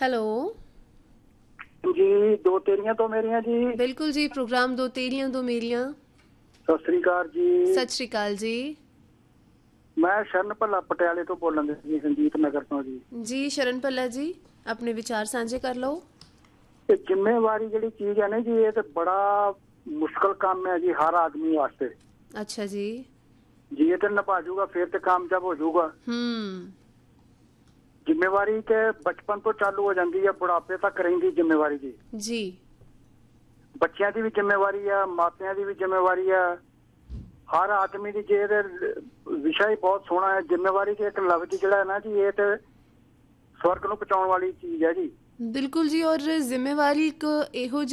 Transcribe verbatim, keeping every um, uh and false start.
Hello ਜੀ, ਦੋ ਤੇਰੀਆਂ ਤੋਂ ਮੇਰੀਆਂ ਜੀ। ਬਿਲਕੁਲ ਜੀ, ਪ੍ਰੋਗਰਾਮ ਦੋ ਤੇਰੀਆਂ ਦੋ ਮੇਰੀਆਂ। ਸਤਿ ਸ੍ਰੀ ਅਕਾਲ ਜੀ। ਸਤਿ ਸ਼੍ਰੀ ਅਕਾਲ ਜੀ। ਮੈਂ ਸ਼ਰਨ ਭੱਲਾ ਪਟਿਆਲੇ ਤੋਂ ਬੋਲਣ ਦੇ ਜੀ, ਸੰਜੀਤ ਨਗਰ ਤੋਂ ਜੀ। ਜੀ ਸ਼ਰਨ ਭੱਲਾ ਜੀ, ਆਪਣੇ ਵਿਚਾਰ ਸਾਂਝੇ ਕਰ ਲਓ। ਇਹ ਜ਼ਿੰਮੇਵਾਰੀ ਜਿਹੜੀ ਚੀਜ਼ ਹੈ ਨਾ ਜੀ, ਇਹ ਤੇ ਬੜਾ ਮੁਸ਼ਕਲ ਕੰਮ ਹੈ ਜੀ ਹਰ ਆਦਮੀ ਵਾਸਤੇ। ਅੱਛਾ ਜੀ। ਜੀ ਇਹ ਤੇ ਨਿਭਾ ਜੂਗਾ ਫਿਰ ਤੇ ਕਾਮਯਾਬ ਹੋ ਜਾਊਗਾ। ਹੂੰ। ਜ਼ਿੰਮੇਵਾਰੀ ਤੇ ਬਚਪਨ ਤੋਂ ਚਾਲੂ ਹੋ ਜਾਂਦੀ ਹੈ, ਬੁਢਾਪੇ ਤੱਕ ਰਹਿੰਦੀ ਜ਼ਿੰਮੇਵਾਰੀ ਜੀ। ਜੀ। ਬੱਚਿਆਂ ਦੀ ਵੀ ਜ਼ਿੰਮੇਵਾਰੀ ਆ, ਮਾਪਿਆਂ ਦੀ ਵੀ ਜ਼ਿੰਮੇਵਾਰੀ ਆ, ਹਰ ਆਦਮੀ ਦੀ। ਜੇ ਇਹਦੇ ਵਿਸ਼ਾ ਹੀ ਬਹੁਤ ਸੋਹਣਾ ਹੈ। ਜ਼ਿੰਮੇਵਾਰੀ ਤੇ ਇੱਕ ਲਫ਼ਜ਼ ਜਿਹੜਾ ਹੈ ਨਾ ਜੀ, ਇਹ ਤੇ ਸਵਰਗ ਨੂੰ ਪਹੁੰਚਾਉਣ ਵਾਲੀ ਚੀਜ਼ ਹੈ ਜੀ। ਬਿਲਕੁਲ ਜੀ, ਔਰ ਜ਼ਿੰਮੇਵਾਰੀ ਇੱਕ ਇਹੋ